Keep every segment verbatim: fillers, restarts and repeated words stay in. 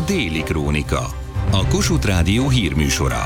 Déli Krónika, a Kossuth Rádió hírműsora.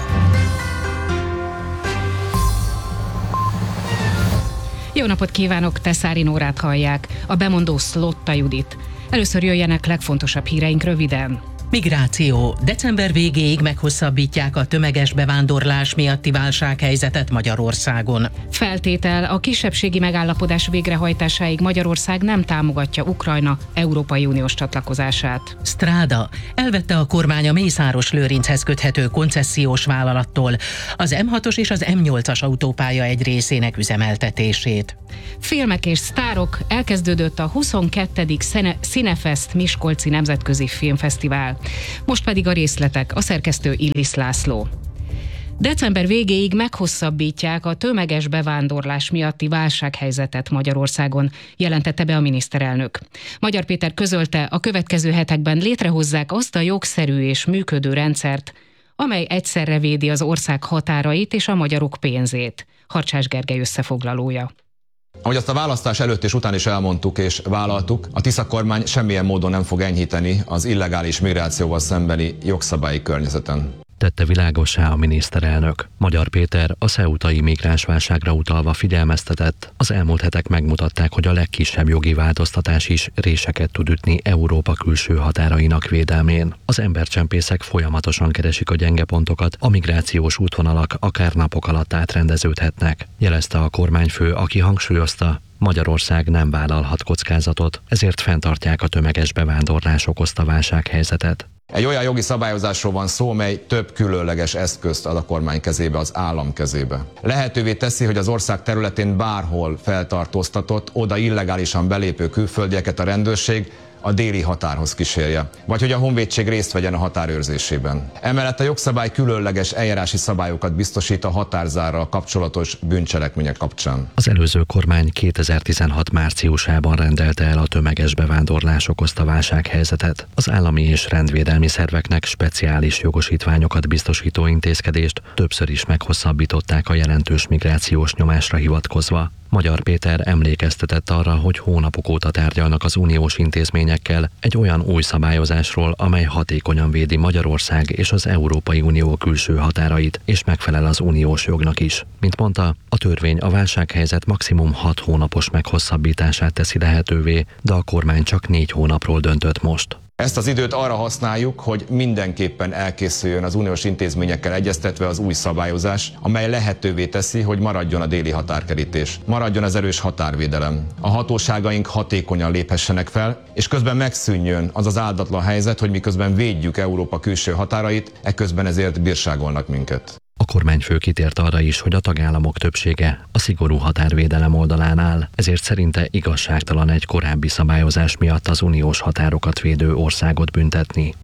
Jó napot kívánok, Teszári Nórát hallják, a bemondó Szlotta Judit. Először jöjjenek legfontosabb híreink röviden. Migráció. December végéig meghosszabbítják a tömeges bevándorlás miatti válsághelyzetet Magyarországon. Feltétel, a kisebbségi megállapodás végrehajtásáig Magyarország nem támogatja Ukrajna Európai Uniós csatlakozását. Stráda. Elvette a kormány a Mészáros Lőrinchez köthető koncesziós vállalattól az em hatos és az em nyolcas autópálya egy részének üzemeltetését. Filmek és sztárok, elkezdődött a huszonkettedik Cinefest Miskolci Nemzetközi Filmfesztivál. Most pedig a részletek, a szerkesztő Illis László. December végéig meghosszabbítják a tömeges bevándorlás miatti válsághelyzetet Magyarországon, jelentette be a miniszterelnök. Magyar Péter közölte, a következő hetekben létrehozzák azt a jogszerű és működő rendszert, amely egyszerre védi az ország határait és a magyarok pénzét. Harcsás Gergely összefoglalója. Ahogy azt a választás előtt és után is elmondtuk és vállaltuk, a Tisza kormány semmilyen módon nem fog enyhíteni az illegális migrációval szembeni jogszabályi környezeten. Tette világossá a miniszterelnök. Magyar Péter a ceutai migránsválságra utalva figyelmeztetett. Az elmúlt hetek megmutatták, hogy a legkisebb jogi változtatás is réseket tud ütni Európa külső határainak védelmén. Az embercsempészek folyamatosan keresik a gyenge pontokat, a migrációs útvonalak akár napok alatt átrendeződhetnek, jelezte a kormányfő, aki hangsúlyozta, Magyarország nem vállalhat kockázatot, ezért fenntartják a tömeges bevándorlás okozta válsághelyzetet. Egy olyan jogi szabályozásról van szó, mely több különleges eszközt ad a kormány kezébe, az állam kezébe. Lehetővé teszi, hogy az ország területén bárhol feltartóztatott, oda illegálisan belépő külföldieket a rendőrség a déli határhoz kísérje, vagy hogy a honvédség részt vegyen a határőrzésében. Emellett a jogszabály különleges eljárási szabályokat biztosít a határzárral kapcsolatos bűncselekmények kapcsán. Az előző kormány kétezer-tizenhat márciusában rendelte el a tömeges bevándorlás okozta válsághelyzetet. Az állami és rendvédelmi szerveknek speciális jogosítványokat biztosító intézkedést többször is meghosszabbították a jelentős migrációs nyomásra hivatkozva. Magyar Péter emlékeztetett arra, hogy hónapok óta tárgyalnak az uniós intézményekkel egy olyan új szabályozásról, amely hatékonyan védi Magyarország és az Európai Unió külső határait, és megfelel az uniós jognak is. Mint mondta, a törvény a válsághelyzet maximum hat hónapos meghosszabbítását teszi lehetővé, de a kormány csak négy hónapról döntött most. Ezt az időt arra használjuk, hogy mindenképpen elkészüljön az uniós intézményekkel egyeztetve az új szabályozás, amely lehetővé teszi, hogy maradjon a déli határkerítés, maradjon az erős határvédelem. A hatóságaink hatékonyan léphessenek fel, és közben megszűnjön az az áldatlan helyzet, hogy miközben védjük Európa külső határait, ekközben ezért bírságolnak minket. A kormányfő kitért arra is, hogy a tagállamok többsége a szigorú határvédelem oldalán áll, ezért szerinte igazságtalan egy korábbi szabályozás miatt az uniós határokat védő országot büntetni.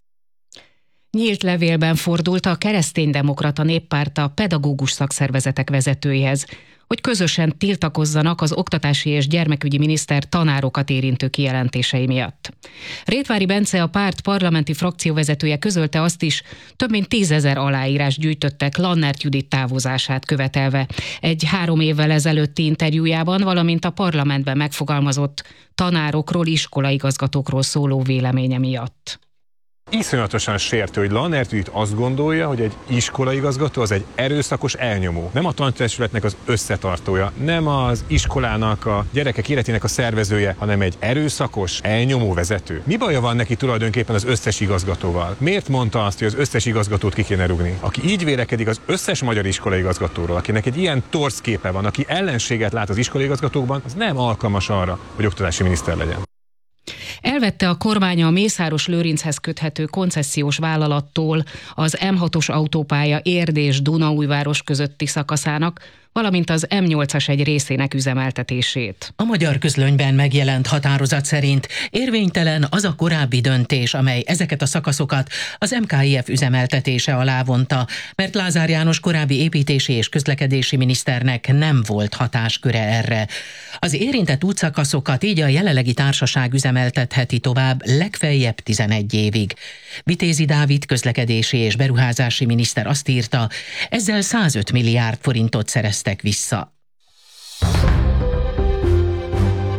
Nyílt levélben fordult a Kereszténydemokrata Néppárt a pedagógus szakszervezetek vezetőihez, hogy közösen tiltakozzanak az oktatási és gyermekügyi miniszter tanárokat érintő kijelentései miatt. Rétvári Bence, a párt parlamenti frakcióvezetője közölte azt is, több mint tízezer aláírás gyűjtöttek Lannert Judit távozását követelve egy három évvel ezelőtti interjújában, valamint a parlamentben megfogalmazott tanárokról, iskolaigazgatókról szóló véleménye miatt. Iszonyatosan sértő, hogy Lannert Judit azt gondolja, hogy egy iskolaigazgató az egy erőszakos elnyomó. Nem a tantestületnek az összetartója, nem az iskolának, a gyerekek életének a szervezője, hanem egy erőszakos elnyomó vezető. Mi baja van neki tulajdonképpen az összes igazgatóval? Miért mondta azt, hogy az összes igazgatót ki kéne rúgni? Aki így vélekedik az összes magyar iskolaigazgatóról, akinek egy ilyen torz képe van, aki ellenséget lát az iskolaigazgatókban, az nem alkalmas arra, hogy oktatási miniszter legyen. Elvette a kormánya a Mészáros Lőrinchez köthető koncesziós vállalattól az em hatos autópálya Érd és Dunaújváros közötti szakaszának, valamint az em nyolcas egy részének üzemeltetését. A Magyar Közlönyben megjelent határozat szerint érvénytelen az a korábbi döntés, amely ezeket a szakaszokat az em ká i ef üzemeltetése alá vonta, mert Lázár János korábbi építési és közlekedési miniszternek nem volt hatásköre erre. Az érintett útszakaszokat így a jelenlegi társaság üzemeltetheti tovább legfeljebb tizenegy évig. Vitézi Dávid közlekedési és beruházási miniszter azt írta, ezzel százöt milliárd forintot szereztek vissza.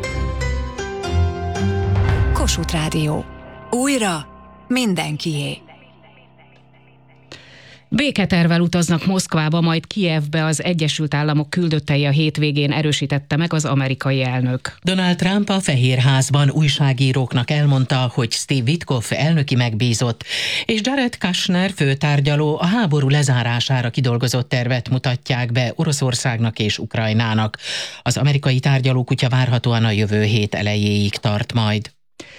Kossuth Rádió. Újra mindenkié. Béketervvel utaznak Moszkvába, majd Kijevbe az Egyesült Államok küldöttei a hétvégén, erősítette meg az amerikai elnök. Donald Trump a Fehérházban újságíróknak elmondta, hogy Steve Witkoff elnöki megbízott, és Jared Kushner főtárgyaló a háború lezárására kidolgozott tervet mutatják be Oroszországnak és Ukrajnának. Az amerikai tárgyalókutya várhatóan a jövő hét elejéig tart majd.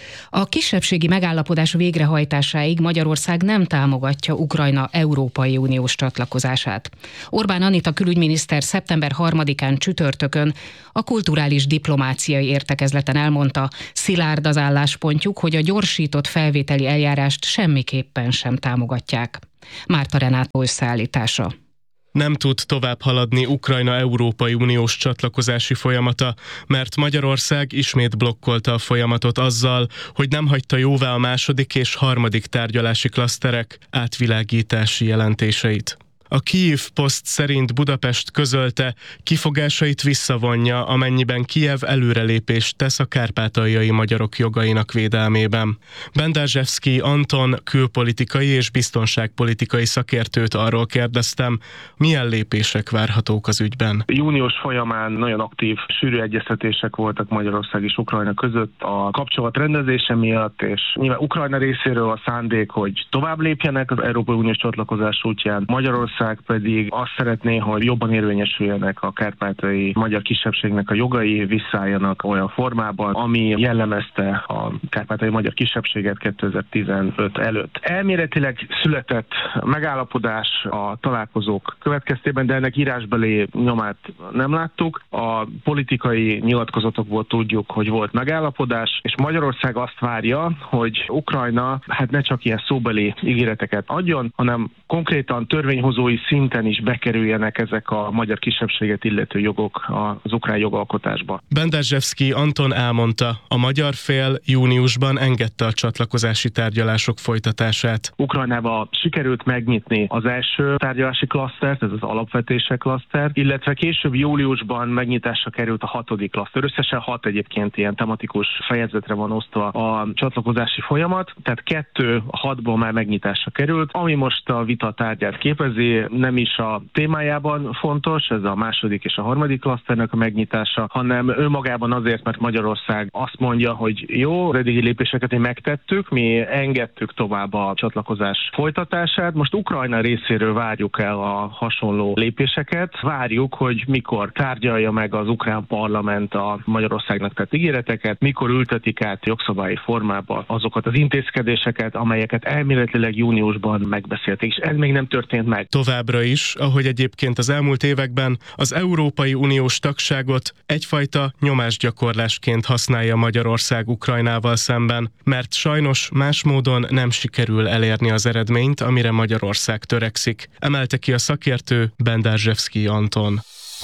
A kisebbségi megállapodás végrehajtásáig Magyarország nem támogatja Ukrajna Európai Uniós csatlakozását. Orbán Anita külügyminiszter szeptember harmadikán csütörtökön a kulturális diplomáciai értekezleten elmondta, szilárd az álláspontjuk, hogy a gyorsított felvételi eljárást semmiképpen sem támogatják. Márta Renátó összeállítása. Nem tud tovább haladni Ukrajna Európai Uniós csatlakozási folyamata, mert Magyarország ismét blokkolta a folyamatot azzal, hogy nem hagyta jóvá a második és harmadik tárgyalási klaszterek átvilágítási jelentéseit. A Kyiv Post szerint Budapest közölte, kifogásait visszavonja, amennyiben Kijev előrelépést tesz a kárpátaljai magyarok jogainak védelmében. Benderzsevszky Anton külpolitikai és biztonságpolitikai szakértőt arról kérdeztem, milyen lépések várhatók az ügyben. Június folyamán nagyon aktív, sűrű egyeztetések voltak Magyarország és Ukrajna között a kapcsolat rendezése miatt, és nyilván Ukrajna részéről a szándék, hogy tovább lépjenek az Európai Uniós csatlakozás útján. Magyarország pedig azt szeretné, hogy jobban érvényesüljenek a kárpátaljai magyar kisebbségnek a jogai, visszaálljanak olyan formában, ami jellemezte a kárpátaljai magyar kisebbséget kétezer-tizenöt előtt. Elméletileg született megállapodás a találkozók következtében, de ennek írásbeli nyomát nem láttuk. A politikai nyilatkozatokból tudjuk, hogy volt megállapodás, és Magyarország azt várja, hogy Ukrajna hát ne csak ilyen szóbeli ígéreteket adjon, hanem konkrétan törvényhozói szinten is bekerüljenek ezek a magyar kisebbséget illető jogok az ukrán jogalkotásba. Benderzsevszky Anton elmondta, a magyar fél júniusban engedte a csatlakozási tárgyalások folytatását. Ukrajnába sikerült megnyitni az első tárgyalási klasztert, ez az alapvetések klaszter, illetve később júliusban megnyitásra került a hatodik klaszter. Összesen hat egyébként ilyen tematikus fejezetre van osztva a csatlakozási folyamat, tehát kettő hatból már megnyitásra került, ami most a vita tárgyát képezi, nem is a témájában fontos, ez a második és a harmadik klaszternek a megnyitása, hanem önmagában azért, mert Magyarország azt mondja, hogy jó, eddigi lépéseket mi megtettük, mi engedtük tovább a csatlakozás folytatását, most Ukrajna részéről várjuk el a hasonló lépéseket, várjuk, hogy mikor tárgyalja meg az ukrán parlament a Magyarországnak tett ígéreteket, mikor ültetik át jogszabályi formába azokat az intézkedéseket, amelyeket elméletileg júniusban megbeszélték, és ez még nem történt meg. Továbbra is, ahogy egyébként az elmúlt években, az Európai Uniós tagságot egyfajta nyomásgyakorlásként használja Magyarország Ukrajnával szemben, mert sajnos más módon nem sikerül elérni az eredményt, amire Magyarország törekszik, emelte ki a szakértő Benderzsevszky Anton.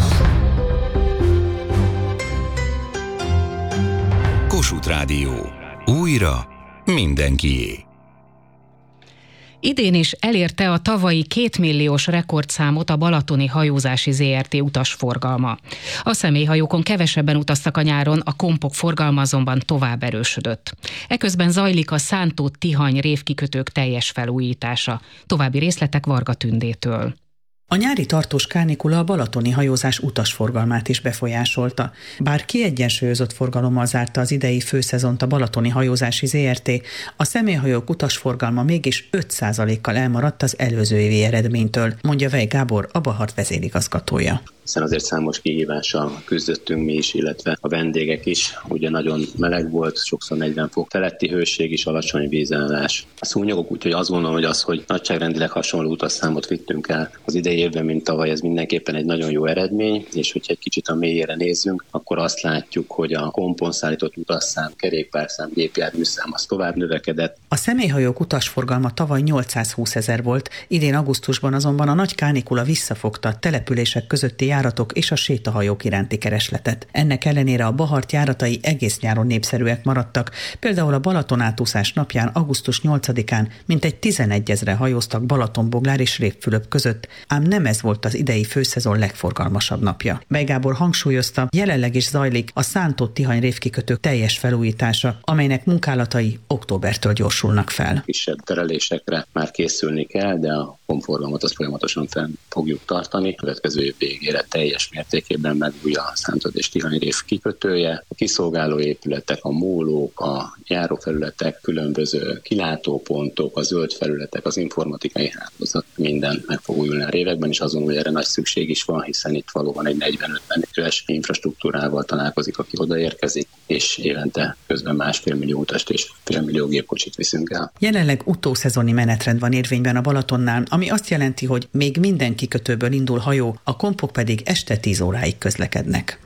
Kossuth Rádió. Újra mindenkié. Idén is elérte a tavalyi kétmilliós rekordszámot a balatoni hajózási zé er té utasforgalma. A személyhajókon kevesebben utaztak a nyáron, a kompok forgalma azonban tovább erősödött. Eközben zajlik a Szántó-Tihany révkikötők teljes felújítása. További részletek Varga Tündétől. A nyári tartós kánikula a balatoni hajózás utasforgalmát is befolyásolta. Bár kiegyensúlyozott forgalommal zárta az idei főszezont a balatoni hajózási zé er té, a személyhajók utasforgalma mégis öt százalékkal elmaradt az előző évi eredménytől, mondja Vej Gábor, a Bahart vezérigazgatója. Hiszen azért számos kihívással küzdöttünk mi is, illetve a vendégek is. Ugye nagyon meleg volt, sokszor negyven fok feletti hőség is, alacsony vízállás. A szúnyogok, úgyhogy azt gondolom, hogy az, hogy nagyságrendileg hasonló utasszámot vittünk el az idei évben, mint tavaly, ez mindenképpen egy nagyon jó eredmény, és hogyha egy kicsit a mélyére nézzünk, akkor azt látjuk, hogy a kompon szállított utasszám, kerékpárszám, gépjárműszám az tovább növekedett. A személyhajók utasforgalma tavaly nyolcszázhúsz ezer volt, idén augusztusban azonban a nagy kánikula visszafogta a települések közötti járatok és a sétahajók iránti keresletet. Ennek ellenére a Bahart járatai egész nyáron népszerűek maradtak, például a Balaton átúszás napján, augusztus nyolcadikán mintegy tizenegyezren hajóztak Balatonboglár és Révfülöp között, ám nem ez volt az idei főszezon legforgalmasabb napja. Bej Gábor hangsúlyozta, jelenleg is zajlik a Szántó-Tihany révkikötő teljes felújítása, amelynek munkálatai októbertől gyorsulnak fel. Kisebb terelésekre már készülni kell, de a komforgalmat azt folyamatosan fenn fogjuk tartani. A következő év végére teljes mértékében megúj a Szántó és Tihany rév kikötője. A kiszolgáló épületek, a mólók, a járófelületek, különböző kilátópontok, a zöld felületek, az informatikai hálózat, minden meg fog újulni a révekben, és azon, hogy erre nagy szükség is van, hiszen itt valóban egy negyven-ötven éves infrastruktúrával találkozik, aki odaérkezik, és évente közben másfél millió utast és fél millió gépkocsit viszünk el. Jelenleg utószezoni menetrend van érvényben a Balatonnál, ami azt jelenti, hogy még minden kikötőből indul hajó, a kompok pedig este tíz óráig közlekednek.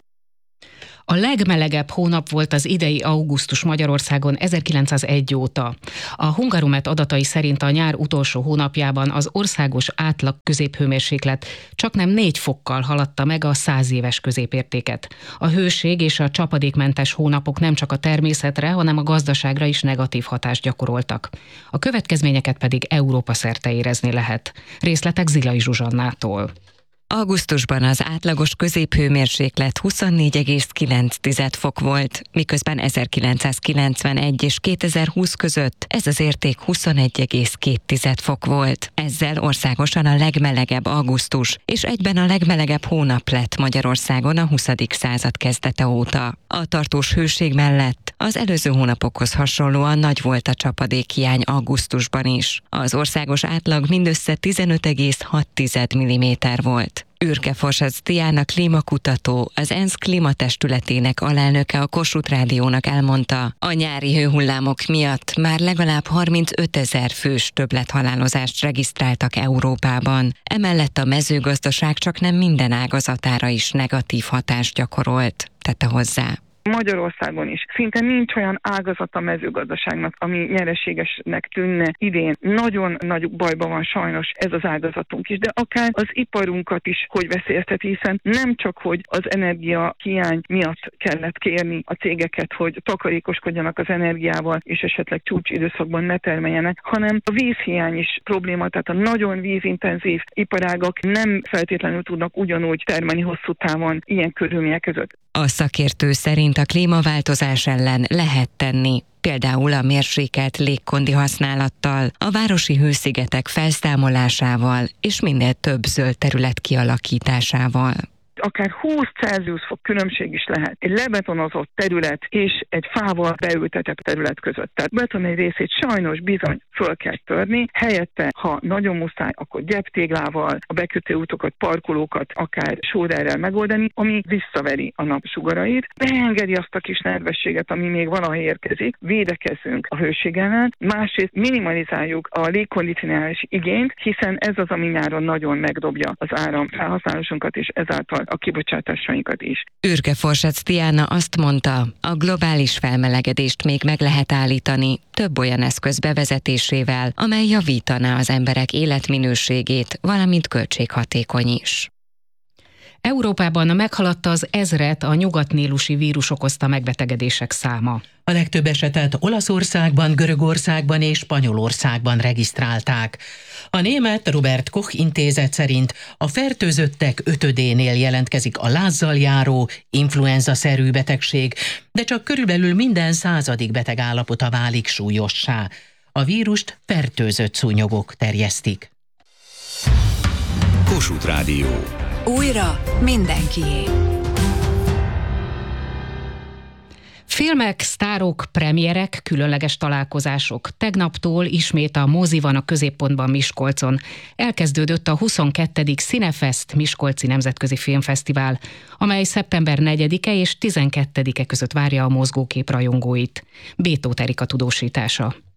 A legmelegebb hónap volt az idei augusztus Magyarországon ezerkilencszázegy óta. A Hungaromet adatai szerint a nyár utolsó hónapjában az országos átlag középhőmérséklet csaknem négy fokkal haladta meg a száz éves középértéket. A hőség és a csapadékmentes hónapok nem csak a természetre, hanem a gazdaságra is negatív hatást gyakoroltak. A következményeket pedig Európa szerte érezni lehet. Részletek Zilai Zsuzsannától. Augusztusban az átlagos középhőmérséklet huszonnégy egész kilenc fok volt, miközben ezerkilencszázkilencvenegy és kétezer-húsz között ez az érték huszonegy egész két fok volt. Ezzel országosan a legmelegebb augusztus, és egyben a legmelegebb hónap lett Magyarországon a huszadik század kezdete óta. A tartós hőség mellett az előző hónapokhoz hasonlóan nagy volt a csapadékhiány augusztusban is. Az országos átlag mindössze tizenöt egész hat milliméter volt. Ürke Forsac Diana klímakutató, az ENSZ klímatestületének alelnöke a Kossuth Rádiónak elmondta, a nyári hőhullámok miatt már legalább harmincötezer fős többlethalálozást regisztráltak Európában. Emellett a mezőgazdaság csak nem minden ágazatára is negatív hatást gyakorolt, tette hozzá. Magyarországon is szinte nincs olyan ágazat a mezőgazdaságnak, ami nyereségesnek tűnne idén. Nagyon nagy bajban van sajnos ez az ágazatunk is, de akár az iparunkat is hogy veszélyezteti, hiszen nem csak, hogy az energia hiány miatt kellett kérni a cégeket, hogy takarékoskodjanak az energiával, és esetleg csúcsidőszakban ne termeljenek, hanem a vízhiány is probléma, tehát a nagyon vízintenzív iparágak nem feltétlenül tudnak ugyanúgy termelni hosszú távon ilyen körülmények között. A szakértő szerint a klímaváltozás ellen lehet tenni, például a mérsékelt légkondi használattal, a városi hőszigetek felszámolásával és minél több zöld terület kialakításával. Akár húsz Celsius fok különbség is lehet egy lebetonozott terület és egy fával beültetett terület között. Tehát beton egy részét sajnos bizony föl kell törni, helyette, ha nagyon muszáj, akkor gyeptéglával, a bekötő útokat, parkolókat, akár sóderrel megoldani, ami visszaveri a napsugarait, beengedi azt a kis nedvességet, ami még valahogy érkezik, védekezzünk a hőség ellen, másrészt minimalizáljuk a légkondicionálás igényt, hiszen ez az, ami nyáron nagyon megdobja az áram felhasználásunkat, és ezáltal a kibocsátásainkat is. Ürke Forsac Diana azt mondta, a globális felmelegedést még meg lehet állítani több olyan eszköz bevezetésével, amely javítaná az emberek életminőségét, valamint költséghatékony is. Európában meghaladta az ezret a nyugatnílusi vírus okozta megbetegedések száma. A legtöbb esetet Olaszországban, Görögországban és Spanyolországban regisztrálták. A német Robert Koch intézet szerint a fertőzöttek ötödénél jelentkezik a lázzal járó, influenza-szerű betegség, de csak körülbelül minden századik beteg állapota válik súlyossá. A vírust fertőzött szúnyogok terjesztik. Kossuth Rádió. Újra mindenkié. Filmek, sztárok, premierek, különleges találkozások. Tegnaptól ismét a mozi van a középpontban Miskolcon. Elkezdődött a huszonkettedik Cinefest Miskolci Nemzetközi Filmfesztivál, amely szeptember negyedike és tizenkettedike között várja a mozgókép rajongóit. Bétóth Erika tudósítása.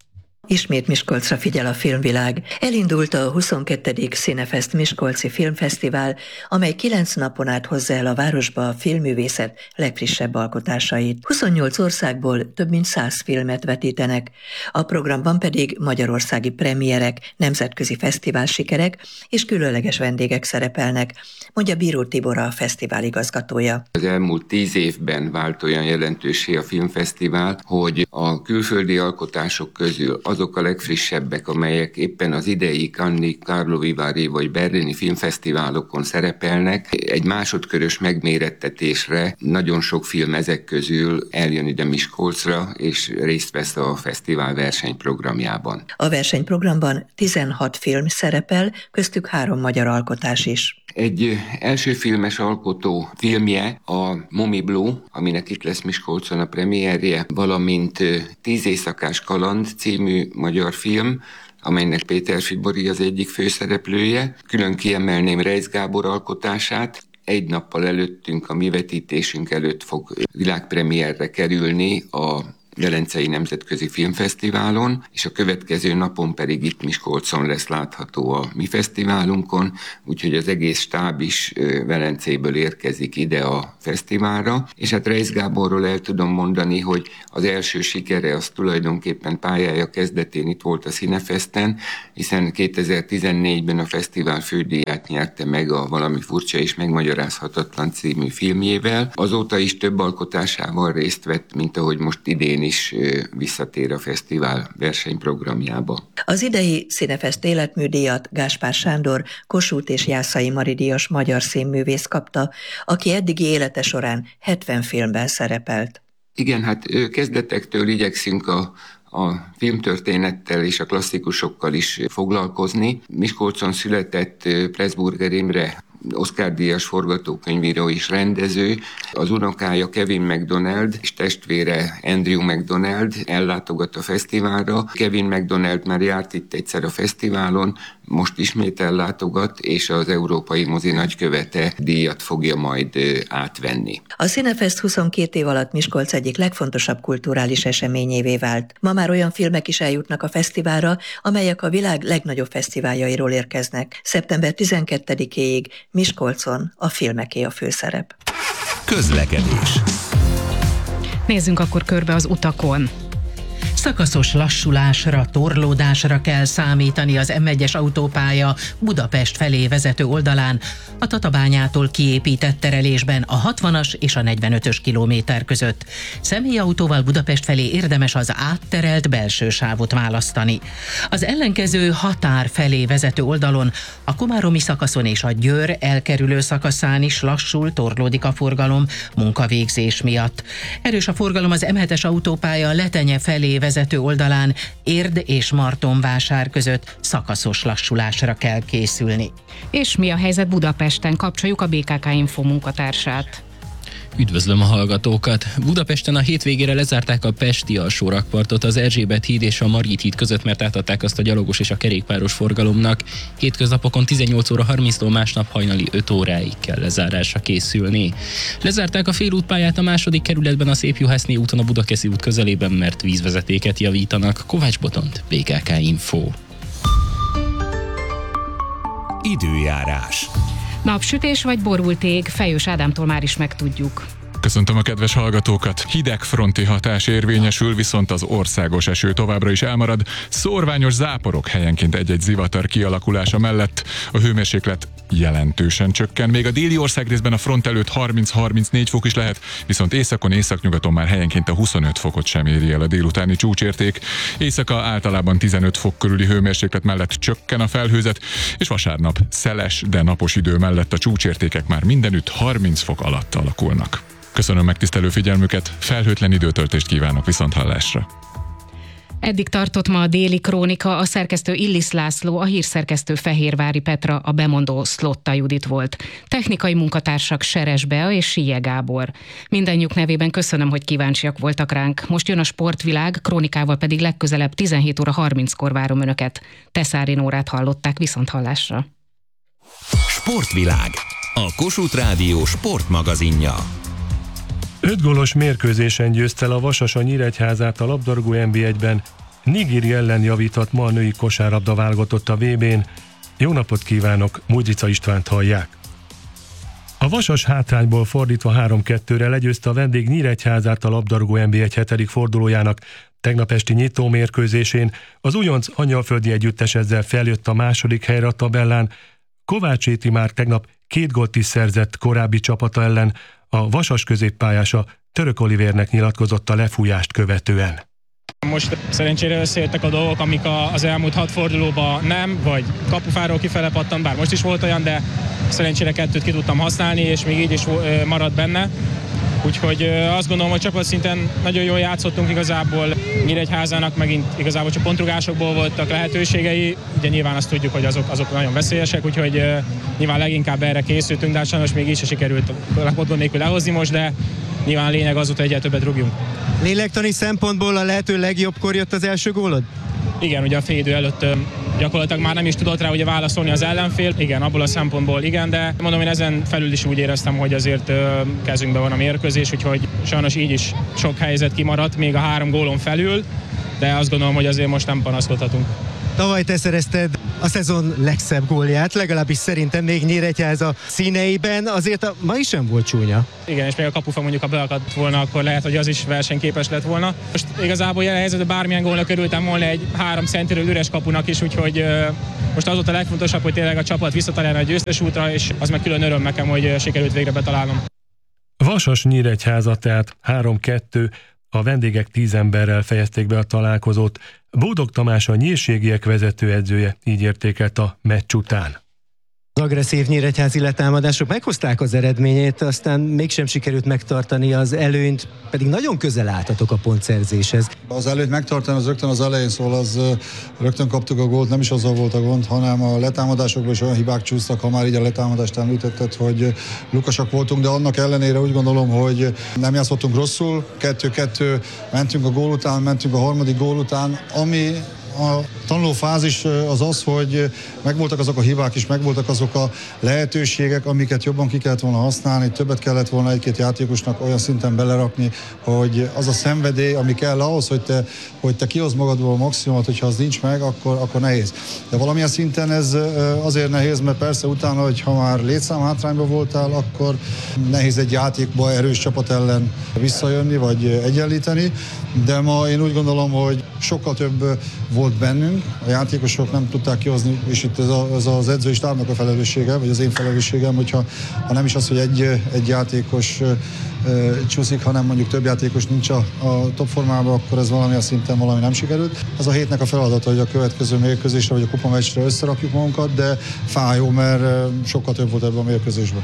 Ismét Miskolcra figyel a filmvilág. Elindult a huszonkettő Cinefest Miskolci Filmfesztivál, amely kilenc napon át hozza el a városba a filmművészet legfrissebb alkotásait. huszonnyolc országból több mint száz filmet vetítenek. A programban pedig magyarországi premierek, nemzetközi fesztivál sikerek és különleges vendégek szerepelnek, mondja Bíró Tibor, a fesztivál igazgatója. Az elmúlt tíz évben vált olyan jelentőssé a filmfesztivál, hogy a külföldi alkotások közül azok a legfrissebbek, amelyek éppen az idei Cannes, Karlovy Vary vagy berlini filmfesztiválokon szerepelnek, egy másodkörös megmérettetésre nagyon sok film ezek közül eljön ide Miskolcra, és részt vesz a fesztivál versenyprogramjában. A versenyprogramban tizenhat film szerepel, köztük három magyar alkotás is. Egy első filmes alkotó filmje a Momi Blue, aminek itt lesz Miskolcon a premierje, valamint Tíz éjszakás kaland című magyar film, amelynek Péter Fibori az egyik főszereplője. Külön kiemelném Reisz Gábor alkotását. Egy nappal előttünk, a mi vetítésünk előtt fog világpremierre kerülni a Velencei Nemzetközi Filmfesztiválon, és a következő napon pedig itt Miskolcon lesz látható a mi fesztiválunkon, úgyhogy az egész stáb is Velencéből érkezik ide a fesztiválra. És hát Reisz Gáborról el tudom mondani, hogy az első sikere az tulajdonképpen pályája kezdetén itt volt a Cinefesten, hiszen kétezer-tizennégyben a fesztivál fődíját nyerte meg a Valami furcsa és megmagyarázhatatlan című filmjével. Azóta is több alkotásával részt vett, mint ahogy most idén is visszatér a fesztivál versenyprogramjába. Az idei Cinefest életműdíjat Gáspár Sándor, Kossuth és Jászai Mari díjas magyar színművész kapta, aki eddigi élete során hetven filmben szerepelt. Igen, hát kezdetektől igyekszünk a a filmtörténettel és a klasszikusokkal is foglalkozni. Miskolcon született Pressburger Imre, Oscar-díjas forgatókönyvíró és rendező. Az unokája Kevin MacDonald és testvére Andrew MacDonald ellátogat a fesztiválra. Kevin MacDonald már járt itt egyszer a fesztiválon, most ismét ellátogat, és az Európai Mozi nagykövete díjat fogja majd átvenni. A Cinefest huszonkét év alatt Miskolc egyik legfontosabb kulturális eseményévé vált. Ma már olyan filmek is eljutnak a fesztiválra, amelyek a világ legnagyobb fesztiváljairól érkeznek. szeptember tizenkettedikéig Miskolcon a filmeké a főszerep. Közlekedés. Nézzünk akkor körbe az utakon. Szakaszos lassulásra, torlódásra kell számítani az em egyes autópálya Budapest felé vezető oldalán, a Tatabányától kiépített terelésben a hatvanas és a negyvenötös kilométer között. Személyautóval Budapest felé érdemes az átterelt belső sávot választani. Az ellenkező Határ felé vezető oldalon, a komáromi szakaszon és a Győr elkerülő szakaszán is lassul, torlódik a forgalom munkavégzés miatt. Erős a forgalom az em hetes autópálya Letenye felé vezető oldalán, Érd és Martonvásár között szakaszos lassulásra kell készülni. És mi a helyzet Budapesten? Kapcsoljuk a bé ká ká Info munkatársát. Üdvözlöm a hallgatókat! Budapesten a hétvégére lezárták a pesti alsó rakpartot az Erzsébet híd és a Margit híd között, mert átadták azt a gyalogos és a kerékpáros forgalomnak. Hétköznapokon tizennyolc óra harminctól másnap hajnali öt óráig kell lezárásra készülni. Lezárták a félútpályát a második kerületben a Szépjuhászné úton a Budakeszi út közelében, mert vízvezetéket javítanak. Kovács Botont, bé ká ká Info. Időjárás. Napsütés vagy borult ég, Fejős Ádámtól már is megtudjuk. Köszöntöm a kedves hallgatókat! Hideg fronti hatás érvényesül, viszont az országos eső továbbra is elmarad. Szórványos záporok helyenként egy-egy zivatar kialakulása mellett a hőmérséklet jelentősen csökken. Még a déli országrészben a front előtt harminc-harmincnégy fok is lehet, viszont északon, északnyugaton már helyenként a huszonöt fokot sem éri el a délutáni csúcsérték. Éjszaka általában tizenöt fok körüli hőmérséklet mellett csökken a felhőzet, és vasárnap szeles, de napos idő mellett a csúcsértékek már mindenütt harminc fok alatt alakulnak. Köszönöm megtisztelő figyelmüket, felhőtlen időtöltést kívánok, viszonthallásra! Eddig tartott ma a Déli Krónika, a szerkesztő Illis László, a hírszerkesztő Fehérvári Petra, a bemondó Szlotta Judit volt. Technikai munkatársak Seres Bea és Síje Gábor. Mindennyiuk nevében köszönöm, hogy kíváncsiak voltak ránk. Most jön a Sportvilág, Krónikával pedig legközelebb tizenhét óra harminckor várom Önöket. Teszárin órát hallották, viszonthallásra. Sportvilág, a Kossuth Rádió sportmagazinja. Öt gólos mérkőzésen győzte el a Vasas a Nyíregyházát a labdarúgó en bé egyben. Nigéria ellen javított ma a női kosárlabda válogatott a vé bén. Jó napot kívánok, Mújdzica Istvánt hallják. A Vasas hátrányból fordítva három kettőre legyőzte a vendég Nyíregyházát a labdarúgó en bé egy hetedik fordulójának. Tegnap esti nyitó mérkőzésén az újonc angyalföldi együttes ezzel feljött a második helyre a tabellán. Kovács Éti már tegnap két gólt is szerzett korábbi csapata ellen. A Vasas középpályása Török Olivérnek nyilatkozott a lefújást követően. Most szerencsére összejöttek a dolgok, amik az elmúlt hat fordulóban nem, vagy kapufáról kifele pattan, bár most is volt olyan, de szerencsére kettőt ki tudtam használni, és még így is maradt benne. Úgyhogy azt gondolom, hogy csapatszinten nagyon jól játszottunk igazából. Nyíregyházának megint igazából csak pontrugásokból voltak lehetőségei. Ugye nyilván azt tudjuk, hogy azok, azok nagyon veszélyesek, úgyhogy nyilván leginkább erre készültünk, de sajnos még így se sikerült gond nélkül lehozni most, de nyilván a lényeg az, hogy egyel többet rúgjunk. Lélektani szempontból a lehető legjobbkor jött az első gólod? Igen, ugye a fél idő előtt gyakorlatilag már nem is tudott rá ugye válaszolni az ellenfél. Igen, abból a szempontból igen, de mondom, én ezen felül is úgy éreztem, hogy azért kezünkben van a mérkőzés, úgyhogy sajnos így is sok helyzet kimaradt, még a három gólon felül, de azt gondolom, hogy azért most nem panaszkodhatunk. Tavaly te szerezted a szezon legszebb gólját, legalábbis szerintem még Nyíregyháza színeiben, azért a ma is sem volt csúnya. Igen, és még a kapufa mondjuk, ha beakadt volna, akkor lehet, hogy az is versenyképes lett volna. Most igazából jelen helyzetben bármilyen gólnak örültem volna egy három centiről üres kapunak is, úgyhogy uh, most az volt a legfontosabb, hogy tényleg a csapat visszatalálna a győztes útra, és az meg külön öröm nekem, hogy sikerült végre betalálnom. Vasas Nyíregyháza tehát három kettő, a vendégek tíz emberrel fejezték be a találkozót. Bódog Tamás a nyírségiek vezetőedzője így értékelt a meccs után. Az agresszív nyíregyházi letámadások meghozták az eredményét, aztán mégsem sikerült megtartani az előnyt, pedig nagyon közel álltatok a pontszerzéshez. Az előnyt megtartani az rögtön az elején, szóval az rögtön kaptuk a gólt, nem is azzal volt a gond, hanem a letámadásokban is olyan hibák csúsztak, ha már így a letámadást említetted, hogy lukasak voltunk, de annak ellenére úgy gondolom, hogy nem játszottunk rosszul, kettő-kettő, mentünk a gól után, mentünk a harmadik gól után, ami a tanulófázis az az, hogy megvoltak azok a hibák és megvoltak azok a lehetőségek, amiket jobban ki kellett volna használni, többet kellett volna egy-két játékosnak olyan szinten belerakni, hogy az a szenvedély, ami kell ahhoz, hogy te, hogy te kihozd magadból a maximumot, hogyha az nincs meg, akkor, akkor nehéz. De valamilyen szinten ez azért nehéz, mert persze utána, hogy ha már létszám hátrányban voltál, akkor nehéz egy játékba erős csapat ellen visszajönni, vagy egyenlíteni, de ma én úgy gondolom, hogy sokkal több volt bennünk, a játékosok nem tudták kihozni, és itt ez, a, ez az edzői stábnak a felelőssége, vagy az én felelősségem, hogyha ha nem is az, hogy egy, egy játékos e, csúszik, hanem mondjuk több játékos nincs a, a top formában, akkor ez valamilyen szinten valami nem sikerült. Ez a hétnek a feladata, hogy a következő mérkőzésre, vagy a kupameccsre összerakjuk magunkat, de fájó, mert sokkal több volt ebben a mérkőzésben.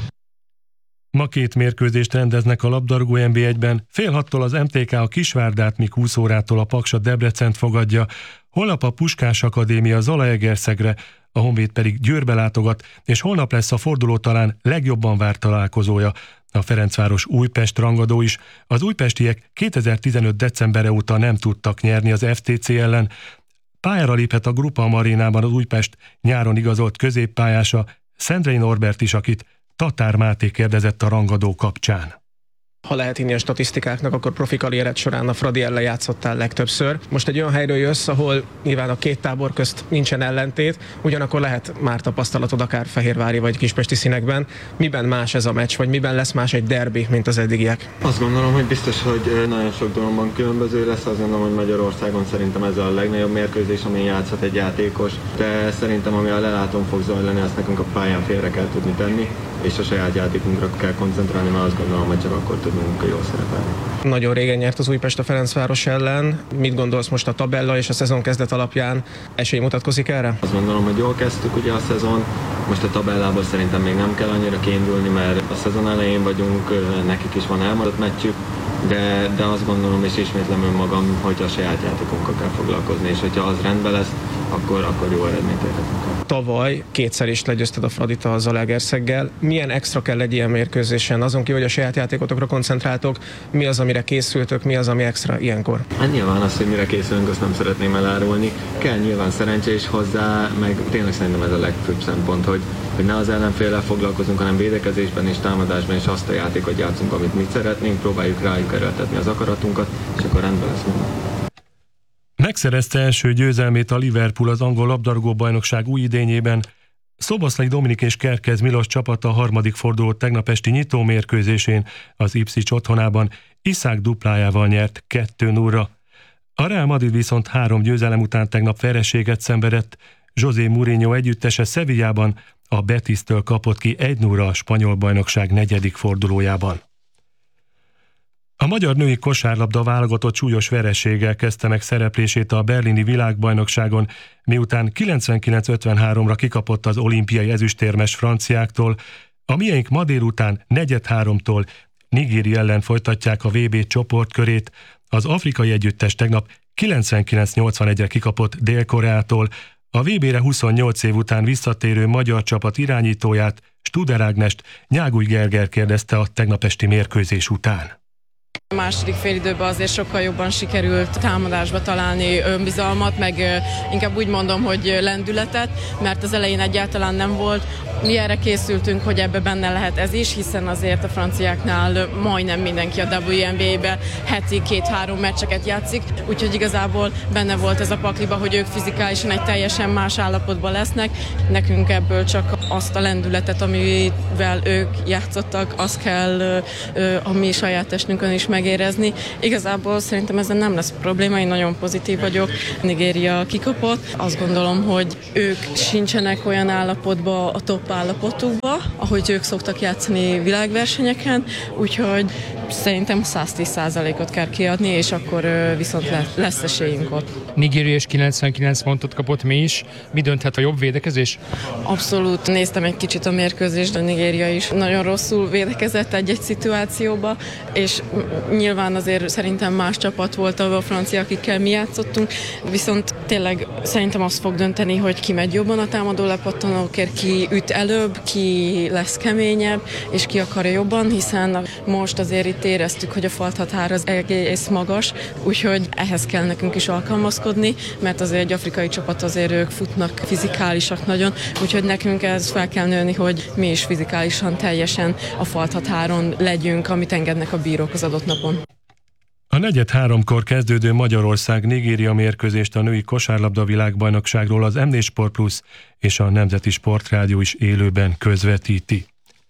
Ma két mérkőzést rendeznek a labdarúgó en bé egyben. Fél hattól az em té ká a Kisvárdát, míg húsz órától a Paksat Debrecent fogadja. Holnap a Puskás Akadémia Zalaegerszegre, a Honvéd pedig Győrbe látogat, és holnap lesz a forduló talán legjobban várt találkozója. A Ferencváros Újpest rangadó is. Az újpestiek kétezer-tizenöt decembere óta nem tudtak nyerni az ef té cé ellen. Pályára léphet a Grupam arénában az Újpest nyáron igazolt középpályása, Szendrei Norbert is, akit Tatár Máté kérdezett a rangadó kapcsán. Ha lehet hinni a statisztikáknak, akkor profi karriered során a Fradi ellen játszottál legtöbbször. Most egy olyan helyről jössz, ahol nyilván a két tábor közt nincsen ellentét, ugyanakkor lehet már tapasztalatod akár fehérvári vagy kispesti színekben. Miben más ez a meccs, vagy miben lesz más egy derbi, mint az eddigiek? Azt gondolom, hogy biztos, hogy nagyon sok dologban különböző lesz. Azt gondolom, hogy Magyarországon szerintem ez a legnagyobb mérkőzés, amin játszhat egy játékos, de szerintem ami a lelátón fog zajlani, azt nekünk a pályán félre kell tudni tenni, és a saját játékunkra kell koncentrálni, mert azt gondolom, hogy csak akkor tudunk jól szerepelni. Nagyon régen nyert az Újpest a Ferencváros ellen. Mit gondolsz most a tabella és a szezon kezdet alapján? Esély mutatkozik erre? Azt gondolom, hogy jól kezdtük ugye a szezon. Most a tabellából szerintem még nem kell annyira kiindulni, mert a szezon elején vagyunk, nekik is van elmaradt meccsük, de, de azt gondolom, és ismétlem önmagam, hogy a saját játékunkkal kell foglalkozni, és hogyha az rendben lesz, akkor, akkor jó eredményt érhetünk. Tavaly kétszer is legyőzted a Fradit a Zalaegerszeggel. Milyen extra kell egy ilyen mérkőzésen? Azon kívül, hogy a saját játékotokra koncentráltok, mi az, amire készültök, mi az, ami extra ilyenkor? Hát nyilván az, hogy mire készülünk, azt nem szeretném elárulni. Kell nyilván szerencsé is hozzá, meg tényleg szerintem ez a legfőbb szempont, hogy, hogy ne az ellenféllel foglalkozunk, hanem védekezésben és támadásban is azt a játékot játszunk, amit mi szeretnénk, próbáljuk rájuk erőltetni az akaratunkat, és akkor rendben lesz minden. Megszerezte első győzelmét a Liverpool az angol labdarúgó-bajnokság új idényében. Szoboszlai Dominik és Kerkez Milos csapata a harmadik forduló tegnap esti nyitó mérkőzésén az Ipswich otthonában Iszák duplájával nyert kettő nullra. A Real Madrid viszont három győzelem után tegnap vereséget szenvedett. José Mourinho együttese Sevillában a Betisztől kapott ki egy nullra a spanyol bajnokság negyedik fordulójában. A magyar női kosárlabda válogatott súlyos vereséggel kezdte meg szereplését a berlini világbajnokságon, miután kilencvenkilenc ötvenháromra kikapott az olimpiai ezüstérmes franciáktól. A miénk ma délután negyed háromtól Nigéria ellen folytatják a vé bé csoportkörét. Az afrikai együttes tegnap kilencvenkilenc nyolcvanegyre kikapott Dél-Koreától. A vé bére huszonnyolc év után visszatérő magyar csapat irányítóját, Studer Ágnest Nyáguly Gerger kérdezte a tegnap esti mérkőzés után. A második félidőben azért sokkal jobban sikerült támadásba találni önbizalmat, meg inkább úgy mondom, hogy lendületet, mert az elején egyáltalán nem volt. Mi erre készültünk, hogy ebbe benne lehet ez is, hiszen azért a franciáknál majdnem mindenki a dupla vé en bé-ben heti két-három meccseket játszik, úgyhogy igazából benne volt ez a pakliba, hogy ők fizikálisan egy teljesen más állapotban lesznek. Nekünk ebből csak azt a lendületet, amivel ők játszottak, azt kell a mi saját testünkön is megérezni. Igazából szerintem ezen nem lesz probléma, én nagyon pozitív vagyok. Nigéria kikapott. Azt gondolom, hogy ők sincsenek olyan állapotban, a top állapotukba, ahogy ők szoktak játszani világversenyeken, úgyhogy szerintem száz tíz százalékot kell kiadni, és akkor viszont lesz esélyünk ott. Nigéria is kilencvenkilenc pontot kapott, mi is. Mi dönthet, a jobb védekezés? Abszolút. Néztem egy kicsit a mérkőzést, a Nigéria is nagyon rosszul védekezett egy-egy szituációba, és nyilván azért szerintem más csapat volt a francia, akikkel mi játszottunk, viszont tényleg szerintem azt fog dönteni, hogy ki megy jobban a támadó lepattanókért, ki üt előbb, ki lesz keményebb, és ki akarja jobban, hiszen most azért itt éreztük, hogy a falthatár az egész magas, úgyhogy ehhez kell nekünk is alkalmazkodni, mert azért egy afrikai csapat, azért ők futnak fizikálisak nagyon, úgyhogy nekünk ez fel kell nőni, hogy mi is fizikálisan teljesen a falthatáron legyünk, amit engednek a bírók az adott napon. A negyed háromkor kezdődő Magyarország-Nigéria mérkőzést a női kosárlabda világbajnokságról az em négy Sport Plus és a Nemzeti Sportrádió is élőben közvetíti.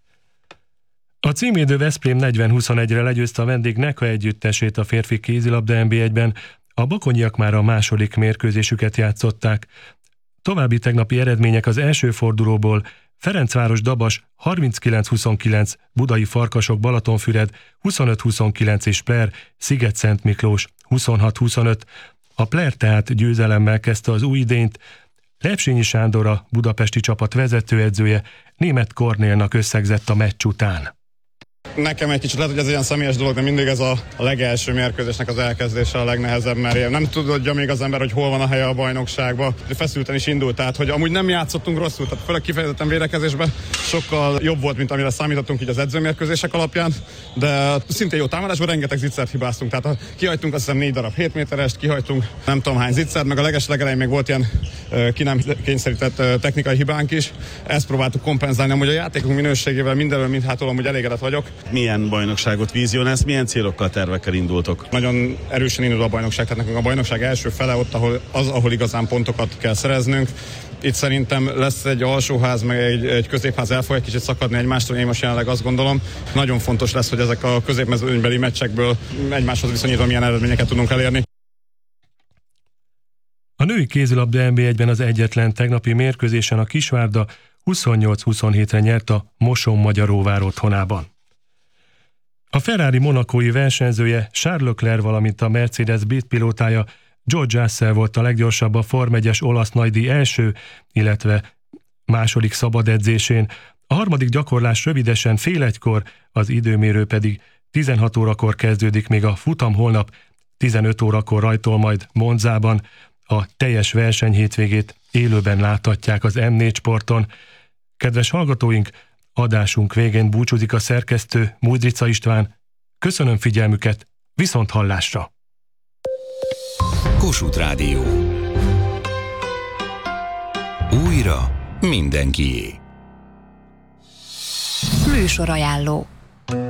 A címvédő Veszprém negyven huszonegyre legyőzte a vendég Neka együttesét a férfi kézilabda en bé egyben, a bakonyiak már a második mérkőzésüket játszották. További tegnapi eredmények az első fordulóból: Ferencváros-Dabas harminckilenc huszonkilenc, Budai Farkasok Balatonfüred huszonöt huszonkilenc és Pler Sziget-Szent Miklós huszonhat huszonöt. A Pler tehát győzelemmel kezdte az új idényt. Lepsényi Sándor, a budapesti csapat vezetőedzője, Németh Kornélnak összegzett a meccs után. Nekem egy kicsit lehet, hogy ez ilyen személyes dolog, de mindig ez a legelső mérkőzésnek az elkezdése a legnehezebb, mert nem tudja még az ember, hogy hol van a helye a bajnokságban. Feszülten is indult, tehát hogy amúgy nem játszottunk rosszul, tehát főleg kifejezetten védekezésben sokkal jobb volt, mint amire számítottunk így az edzőmérkőzések alapján, de szintén jó támadásban rengeteg zicsert hibáztunk, tehát kihajtunk azt hiszem négy darab hét méterest, kihajtunk nem tudom hány zicsert, meg a legeslegelején még volt ilyen ki nem kényszerített technikai hibánk is. Ezt próbáltuk kompenzálni, amúgy a játékunk minőségével mindenről mindhátul amúgy elégedett vagyok. Milyen bajnokságot vízionálsz, milyen célokkal, tervekkel indultok? Nagyon erősen indul a bajnokság, tehát nekünk a bajnokság első fele ott, ahol, az, ahol igazán pontokat kell szereznünk. Itt szerintem lesz egy alsóház, meg egy, egy középház, el fog egy kicsit szakadni egymástól, én most jelenleg azt gondolom. Nagyon fontos lesz, hogy ezek a középmezőnybeli meccsekből egymáshoz viszonyítva milyen eredményeket tudunk elérni. A női kézilabda en bé egyben az egyetlen tegnapi mérkőzésen a Kisvárda huszonnyolc huszonhétre nyert a Moson-Magyaróvár otthonában. A Ferrari monakói versenyzője Charles Leclerc, valamint a Mercedes brit pilótája George Russell volt a leggyorsabb a Form egyes olasz nagydíj első, illetve második szabad edzésén. A harmadik gyakorlás rövidesen fél egykor, az időmérő pedig tizenhat órakor kezdődik, még a futam holnap tizenöt órakor rajtol majd Monzában. A teljes verseny hétvégét élőben láthatják az em négy Sporton. Kedves hallgatóink, adásunk végén búcsúzik a szerkesztő, Mújdrica István. Köszönöm figyelmüket, viszont hallásra! Kossuth Rádió. Újra mindenkié. Műsorajánló.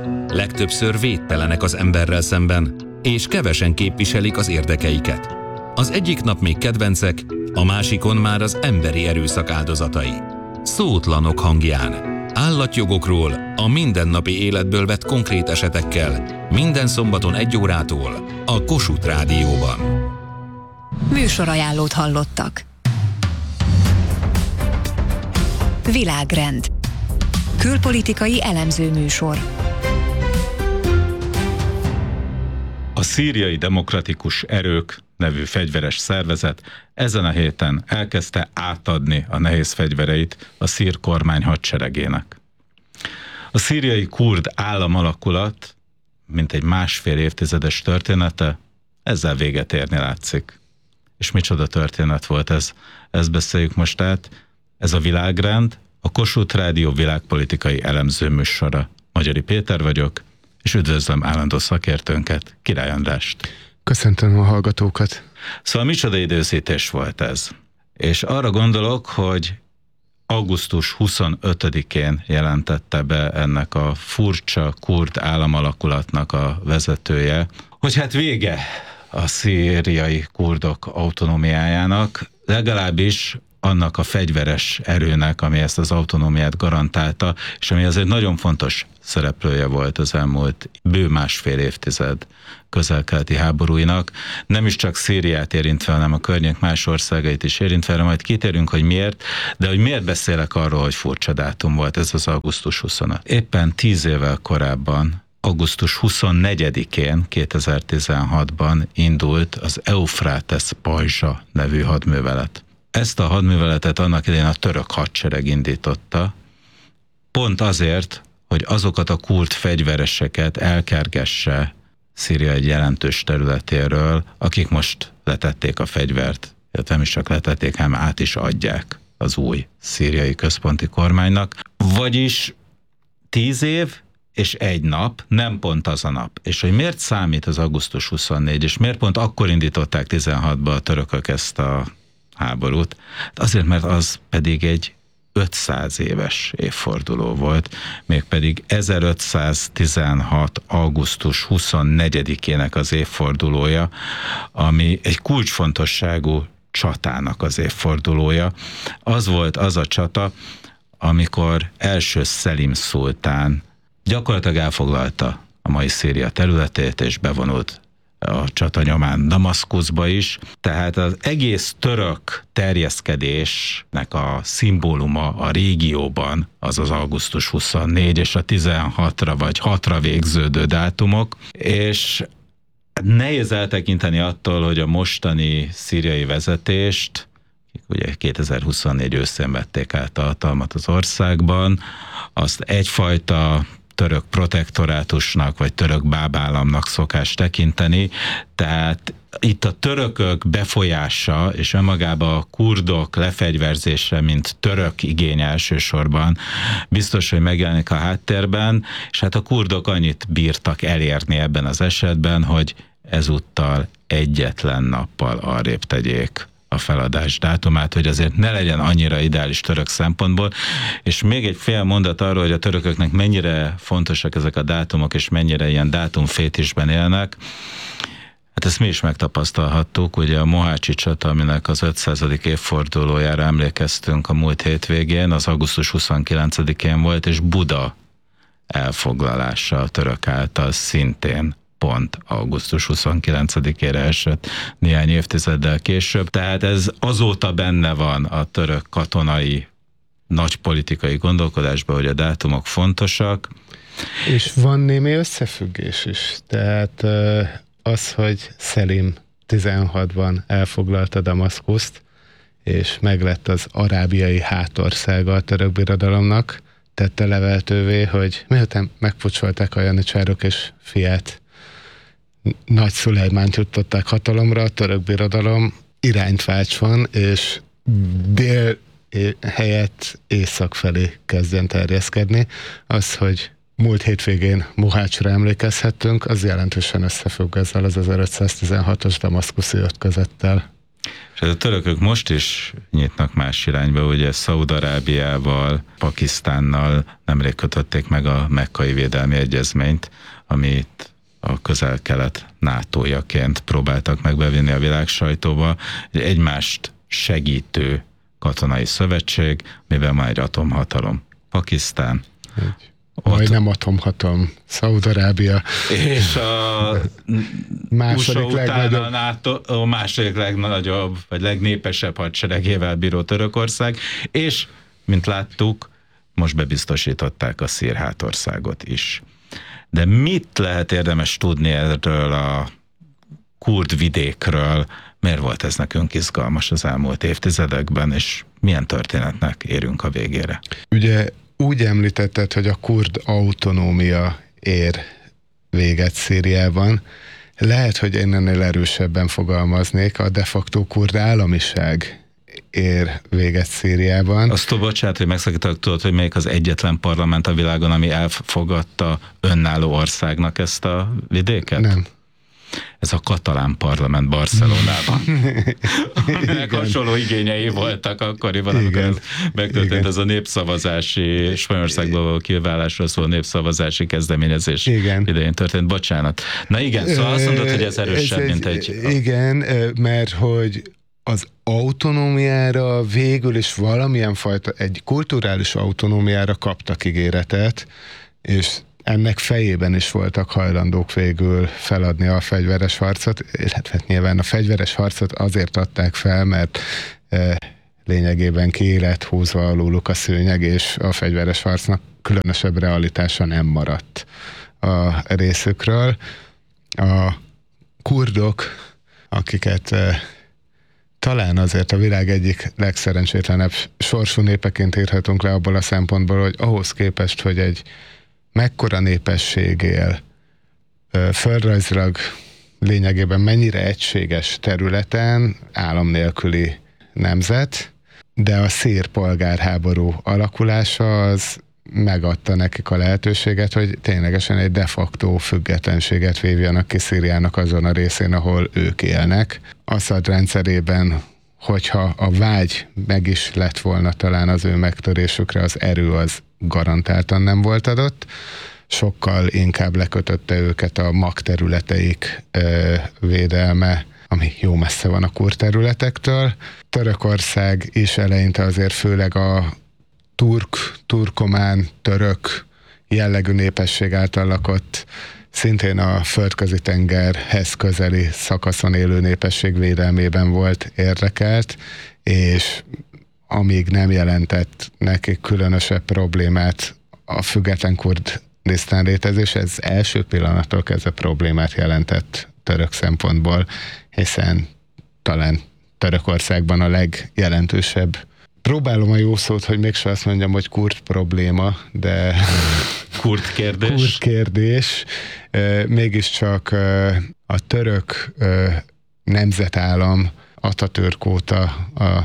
Legtöbbször védtelenek az emberrel szemben, és kevesen képviselik az érdekeiket. Az egyik nap még kedvencek, a másikon már az emberi erőszak áldozatai. Szótlanok hangján. Állatjogokról, a mindennapi életből vett konkrét esetekkel. Minden szombaton egy órától a Kossuth Rádióban. Műsorajánlót hallottak. Világrend. Külpolitikai elemző műsor. A Szíriai Demokratikus Erők nevű fegyveres szervezet ezen a héten elkezdte átadni a nehéz fegyvereit a szír kormány hadseregének. A szíriai kurd államalakulat, mint egy másfél évtizedes története, ezzel véget érni látszik. És micsoda történet volt ez? Ezt beszéljük most át. Ez a Világrend, a Kossuth Rádió világpolitikai elemző műsora. Magyari Péter vagyok, és üdvözlöm állandó szakértőnket, Király Andrást. Köszöntöm a hallgatókat. Szóval micsoda időzítés volt ez? És arra gondolok, hogy augusztus huszonötödikén jelentette be ennek a furcsa kurd államalakulatnak a vezetője, hogy hát vége a szíriai kurdok autonómiájának, legalábbis annak a fegyveres erőnek, ami ezt az autonómiát garantálta, és ami azért nagyon fontos szereplője volt az elmúlt bő másfél évtized közel-keleti háborúinak. Nem is csak Szíriát érintve, hanem a környék más országait is érintve, de majd kitérünk, hogy miért, de hogy miért beszélek arról, hogy furcsa dátum volt ez az augusztus huszonötödike. Éppen tíz évvel korábban, augusztus huszonnegyedikén, kétezer-tizenhatban indult az Eufrates pajzsa nevű hadművelet. Ezt a hadműveletet annak idején a török hadsereg indította, pont azért, hogy azokat a kurd fegyvereseket elkergesse Szíria egy jelentős területéről, akik most letették a fegyvert, illetve nem is csak letették, hanem át is adják az új szíriai központi kormánynak. Vagyis tíz év és egy nap, nem pont az a nap. És hogy miért számít az augusztus huszonnegyedike, és miért pont akkor indították tizenhatban a törökök ezt a háborút? Azért, mert az pedig egy ötszáz éves évforduló volt, mégpedig ezerötszáztizenhat. augusztus huszonnegyedikének az évfordulója, ami egy kulcsfontosságú csatának az évfordulója. Az volt az a csata, amikor első Szelim szultán gyakorlatilag elfoglalta a mai Szíria területét, és bevonult a csata nyomán Damaszkuszba is. Tehát az egész török terjeszkedésnek a szimbóluma a régióban az az augusztus huszonnégy és a tizenhatra vagy hatra végződő dátumok, és nehéz eltekinteni attól, hogy a mostani szíriai vezetést, ugye kétezer-huszonnégy őszén vették át a hatalmat az országban, azt egyfajta török protektorátusnak, vagy török bábállamnak szokás tekinteni, tehát itt a törökök befolyása, és önmagában a kurdok lefegyverzése, mint török igény elsősorban, biztos, hogy megjelenik a háttérben, és hát a kurdok annyit bírtak elérni ebben az esetben, hogy ezúttal egyetlen nappal arrébb tegyék a feladás dátumát, hogy azért ne legyen annyira ideális török szempontból. És még egy fél mondat arról, hogy a törököknek mennyire fontosak ezek a dátumok, és mennyire ilyen dátumfétisben élnek. Hát ezt mi is megtapasztalhattuk, ugye a Mohácsi csata, aminek az ötszázadik évfordulójára emlékeztünk a múlt hétvégén, az augusztus huszonkilencedikén volt, és Buda elfoglalása a török által szintén pont augusztus huszonkilencedikére esett néhány évtizeddel később. Tehát ez azóta benne van a török katonai nagy politikai gondolkodásban, hogy a dátumok fontosak. És van némi összefüggés is. Tehát az, hogy Szelim tizenhatban elfoglalta Damaszkuszt, és meglett az arábiai hátországa a török birodalomnak, tette leveltővé, hogy miután megpucsolták a janicsárok és fiát, Nagy Szulejmánt jutották hatalomra, a török birodalom irányt váltson, és dél helyett észak felé kezdjen terjeszkedni. Az, hogy múlt hétvégén Mohácsra emlékezhettünk, az jelentősen összefügg ezzel az ezerötszáztizenhatos damaszkuszi ütközettel. És a törökök most is nyitnak más irányba, ugye Szaúd-Arábiával, Pakisztánnal nemrég kötötték meg a mekkai védelmi egyezményt, amit a közel-kelet nátójaként próbáltak meg bevinni a világ sajtóba, egy egymást segítő katonai szövetség, mivel már egy atomhatalom. Pakisztán. Vagy nem atomhatalom. Szaúd-Arábia. És a második u es á után legnagyobb. a, NATO, a második legnagyobb, vagy legnépesebb hadseregével bíró Törökország, és, mint láttuk, most bebiztosították a szír hátországot is. De mit lehet érdemes tudni erről a kurd vidékről? Miért volt ez nekünk izgalmas az elmúlt évtizedekben, és milyen történetnek érünk a végére? Ugye úgy említetted, hogy a kurd autonómia ér véget Szíriában. Lehet, hogy én ennél erősebben fogalmaznék, a de facto kurd államiság ér véget Szíriában. Azt bocsánat, hogy megszakítok, tudod, hogy melyik az egyetlen parlament a világon, ami elfogadta önálló országnak ezt a vidéket? Nem. Ez a katalán parlament Barcelonában. Aminek hasonló igényei voltak akkoriban, amikor ez megtörtént. Igen. Ez a népszavazási, Spanyolországból való kiválásról szóló népszavazási kezdeményezés igen. idején történt. Bocsánat. Na igen, szóval azt mondod, hogy ez erősebb, ez mint egy... Igen, mert hogy az autonómiára végül is valamilyen fajta, egy kulturális autonómiára kaptak ígéretet, és ennek fejében is voltak hajlandók végül feladni a fegyveres harcot, illetve nyilván a fegyveres harcot azért adták fel, mert e, lényegében ki lett húzva alóluk a szőnyeg, és a fegyveres harcnak különösebb realitása nem maradt a részükről. A kurdok, akiket e, talán azért a világ egyik legszerencsétlenebb sorsú népeként írhatunk le abból a szempontból, hogy ahhoz képest, hogy egy mekkora népesség él, földrajzilag lényegében mennyire egységes területen, állam nélküli nemzet, de a szír polgárháború alakulása az megadta nekik a lehetőséget, hogy ténylegesen egy de facto függetlenséget vívjanak ki Szíriának azon a részén, ahol ők élnek. Assad rendszerében, hogyha a vágy meg is lett volna talán az ő megtörésükre, az erő az garantáltan nem volt adott, sokkal inkább lekötötte őket a magterületeik ö, védelme, ami jó messze van a kurd területektől. Törökország is eleinte azért főleg a turk, turkomán, török jellegű népesség által lakott, szintén a földközi tengerhez közeli szakaszon élő népesség védelmében volt érdekelt, és amíg nem jelentett nekik különösebb problémát a független Kurdisztán létezés, ez első pillanattól kezdve problémát jelentett török szempontból, hiszen talán Törökországban a legjelentősebb. Próbálom a jó szót, hogy mégsem azt mondjam, hogy kurd probléma, de... Kurd kérdés. Kurd kérdés. Mégiscsak a török nemzetállam Atatürk óta a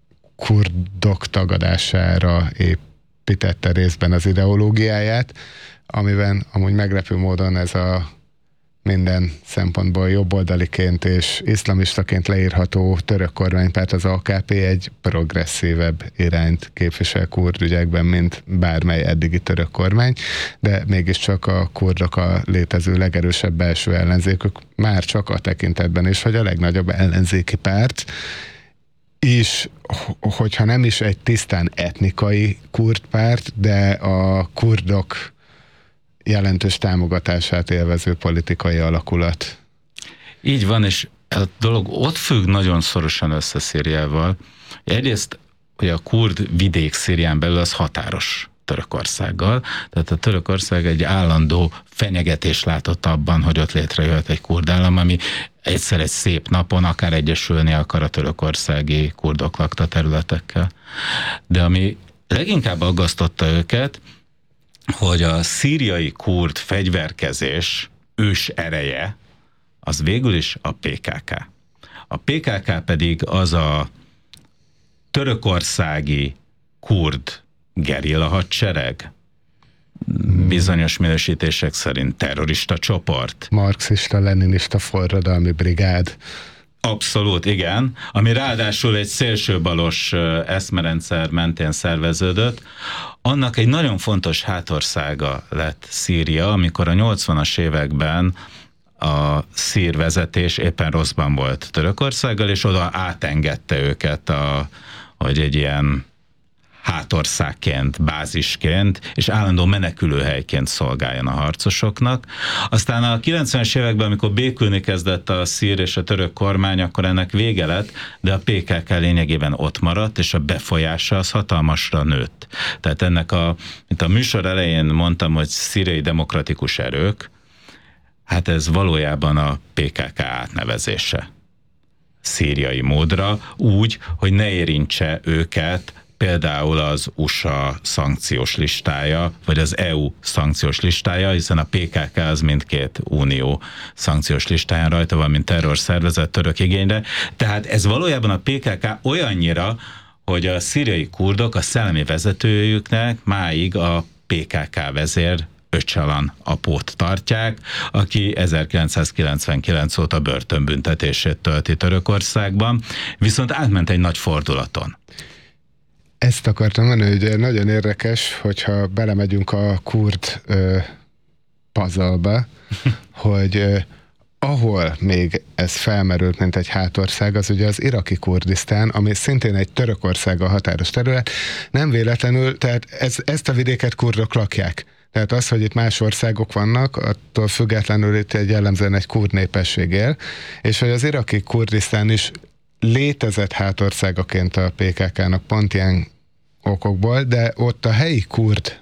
kurdok tagadására építette részben az ideológiáját, amiben amúgy meglepő módon ez a minden szempontból jobboldaliként és iszlamistaként leírható török kormánypárt, az á ká pé egy progresszívebb irányt képvisel kurd ügyekben, mint bármely eddigi török kormány, de mégiscsak a kurdok a létező legerősebb belső ellenzékük, már csak a tekintetben is, hogy a legnagyobb ellenzéki párt, és hogyha nem is egy tisztán etnikai kurd párt, de a kurdok jelentős támogatását élvező politikai alakulat. Így van, és a dolog ott függ nagyon szorosan össze Szíriával. Egyrészt, hogy a kurd vidék Szírián belül az határos Törökországgal, tehát a Törökország egy állandó fenyegetés látott abban, hogy ott létrejöhet egy kurd állam, ami egyszer egy szép napon akár egyesülni akar a törökországi kurdok lakta területekkel. De ami leginkább aggasztotta őket, hogy a szíriai kurd fegyverkezés ős ereje az végül is a pé ká ká. A pé ká ká pedig az a törökországi kurd gerilla hadsereg, bizonyos minősítések szerint terrorista csoport. Marxista, leninista forradalmi brigád. Abszolút, igen. Ami ráadásul egy szélsőbalos eszmerendszer mentén szerveződött. Annak egy nagyon fontos hátországa lett Szíria, amikor a nyolcvanas években a szír vezetés éppen rosszban volt Törökországgal, és oda átengedte őket, a, hogy egy ilyen hátországként, bázisként, és állandó menekülőhelyként szolgáljon a harcosoknak. Aztán a kilencvenes években, amikor békülni kezdett a szír és a török kormány, akkor ennek vége lett, de a pé ká ká lényegében ott maradt, és a befolyása az hatalmasra nőtt. Tehát ennek a, mint a műsor elején mondtam, hogy szíriai demokratikus erők, hát ez valójában a pé ká ká átnevezése szíriai módra, úgy, hogy ne érintse őket például az u es á szankciós listája, vagy az é u szankciós listája, hiszen a pé ká ká az mindkét unió szankciós listáján rajta van, mint terrorszervezet török igényre. Tehát ez valójában a pé ká ká olyannyira, hogy a szíriai kurdok a szellemi vezetőjüknek máig a pé ká ká vezér Öcalan apót tartják, aki ezerkilencszázkilencvenkilenc óta börtönbüntetését tölti Törökországban, viszont átment egy nagy fordulaton. Ezt akartam mondani, hogy nagyon érdekes, hogyha belemegyünk a kurd ö, puzzle-be, hogy ö, ahol még ez felmerült, mint egy hátország, az ugye az iraki Kurdisztán, ami szintén egy Törökországgal határos terület, nem véletlenül, tehát ez, ezt a vidéket kurdok lakják. Tehát az, hogy itt más országok vannak, attól függetlenül itt egy jellemzően egy kurd népesség él, és hogy az iraki Kurdisztán is létezett hátországaként a pé ká ká-nak pont ilyen okokból, de ott a helyi kurd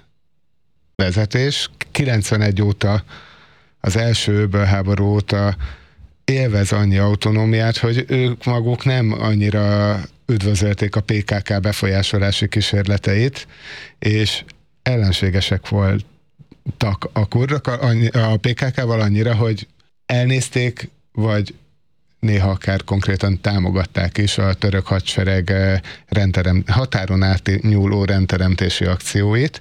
vezetés kilencvenegy óta, az első öbölháború óta élvez annyi autonómiát, hogy ők maguk nem annyira üdvözölték a pé ká ká befolyásolási kísérleteit, és ellenségesek voltak a kurdok a pé ká ká-val annyira, hogy elnézték, vagy néha akár konkrétan támogatták is a török hadsereg rendterem, határon átnyúló rendteremtési akcióit,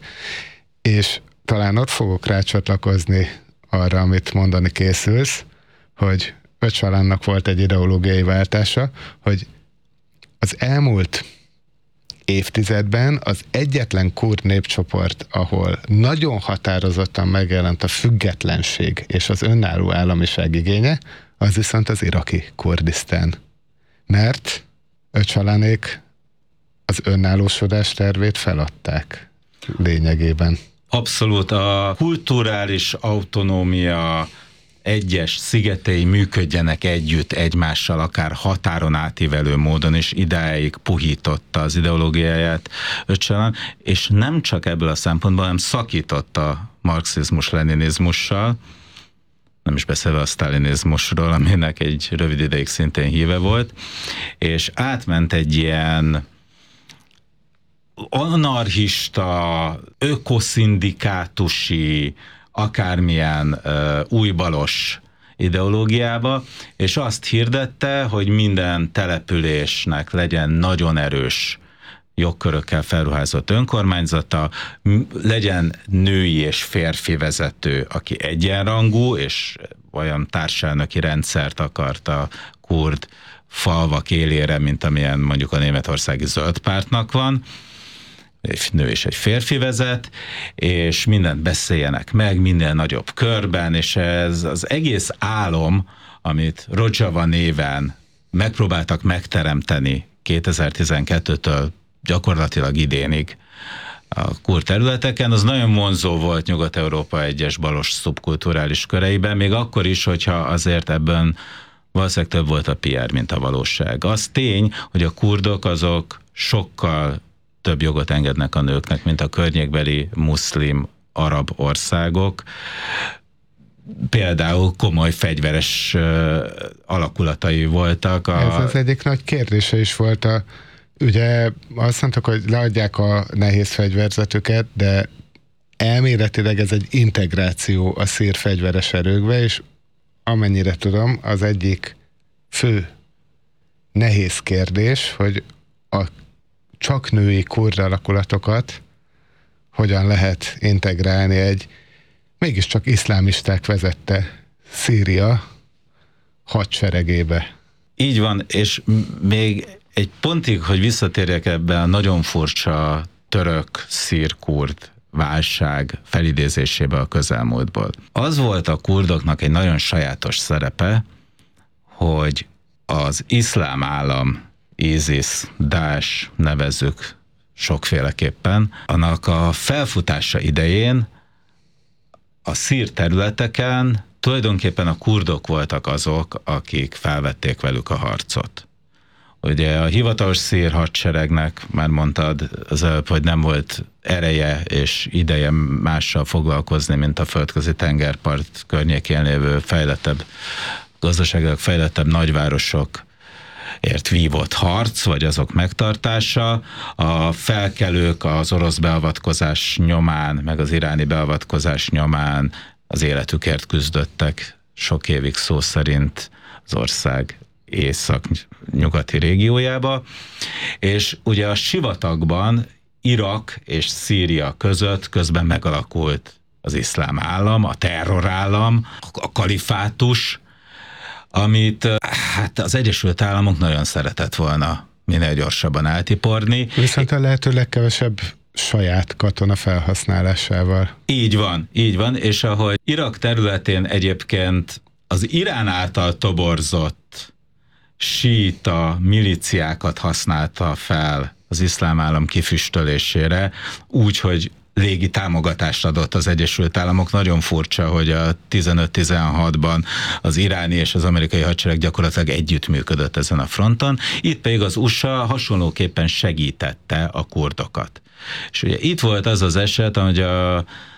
és talán ott fogok rácsatlakozni arra, amit mondani készülsz, hogy Öcalannak volt egy ideológiai váltása, hogy az elmúlt évtizedben az egyetlen kurd népcsoport, ahol nagyon határozottan megjelent a függetlenség és az önálló államiság igénye, az viszont az iraki Kurdisztán. Mert Öcalanék az önállósodás tervét feladták lényegében. Abszolút a kulturális autonómia egyes szigetei működjenek együtt egymással, akár határon átívelő módon, és idáig puhította az ideológiáját Öcalan, és nem csak ebből a szempontból, hanem szakította marxizmus-leninizmussal, nem is beszélve a sztálinizmusról, aminek egy rövid ideig szintén híve volt, és átment egy ilyen anarchista, ökoszindikátusi, akármilyen uh, újbalos ideológiába, és azt hirdette, hogy minden településnek legyen nagyon erős jogkörökkel felruházott önkormányzata, legyen női és férfi vezető, aki egyenrangú, és olyan társelnöki rendszert akart a kurd falvak élére, mint amilyen mondjuk a németországi zöld pártnak van, egy nő és egy férfi vezet, és mindent beszéljenek meg, minden nagyobb körben, és ez az egész álom, amit Rojava néven megpróbáltak megteremteni kétezer-tizenkettőtől gyakorlatilag idénig a kurd területeken, az nagyon vonzó volt Nyugat-Európa egyes balos szubkulturális köreiben, még akkor is, hogyha azért ebben valószínűleg több volt a pé er, mint a valóság. Az tény, hogy a kurdok azok sokkal több jogot engednek a nőknek, mint a környékbeli muszlim arab országok. Például komoly fegyveres uh, alakulatai voltak. A... Ez az egyik nagy kérdése is volt. A, ugye azt mondtak, hogy leadják a nehéz fegyverzetüket, de elméletileg ez egy integráció a szír fegyveres erőkbe, és amennyire tudom, az egyik fő nehéz kérdés, hogy a csak női kurd alakulatokat hogyan lehet integrálni egy mégiscsak iszlámisták vezette Szíria hadseregébe. Így van, és még egy pontig, hogy visszatérjek ebbe a nagyon furcsa török-szír-kurd válság felidézésébe a közelmúltból. Az volt a kurdoknak egy nagyon sajátos szerepe, hogy az iszlám állam, ISIS, Daesh nevezzük sokféleképpen, annak a felfutása idején a szír területeken tulajdonképpen a kurdok voltak azok, akik felvették velük a harcot. Ugye a hivatalos szír hadseregnek, már mondtad az előbb, hogy nem volt ereje és ideje mással foglalkozni, mint a földközi tengerpart környékén lévő fejlettebb, gazdaságilag fejlettebb nagyvárosok ért vívott harc, vagy azok megtartása. A felkelők az orosz beavatkozás nyomán, meg az iráni beavatkozás nyomán az életükért küzdöttek sok évig szó szerint az ország észak-nyugati régiójába, és ugye a sivatagban Irak és Szíria között közben megalakult az iszlám állam, a terrorállam, a kalifátus, amit hát az Egyesült Államok nagyon szeretett volna minél gyorsabban eltiporni. Viszont a lehető legkevesebb saját katona felhasználásával. Így van, így van, és ahogy Irak területén egyébként az Irán által toborzott síita milíciákat használta fel az iszlám állam kifüstölésére, úgy, hogy légi támogatást adott az Egyesült Államok. Nagyon furcsa, hogy a tizenöt-tizenhatban az iráni és az amerikai hadsereg gyakorlatilag együttműködött ezen a fronton, itt pedig az u es á hasonlóképpen segítette a kurdokat. És ugye itt volt az az eset, hogy a